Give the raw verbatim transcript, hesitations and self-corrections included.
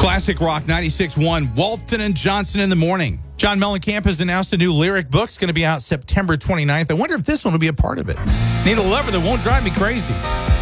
Classic Rock ninety-six point one, Walton and Johnson in the morning. John Mellencamp has announced a new lyric book. It's going to be out September twenty-ninth. I wonder if this one will be a part of it. Need a lover that won't drive me crazy.